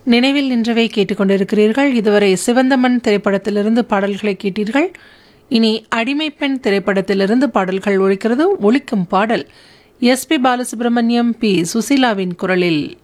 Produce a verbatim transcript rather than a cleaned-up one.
நினைவில் நின்றவை கேட்டுக்கொண்டிருக்கிறீர்கள். இதுவரை சிவந்தமன் திரைப்படத்திலிருந்து பாடல்களை கேட்டீர்கள். இனி அடிமைப்பெண் திரைப்படத்திலிருந்து பாடல்கள் ஒழிக்கிறது. ஒழிக்கும் பாடல் எஸ் பி பாலசுப்ரமணியம், பி சுசீலாவின் குரலில்.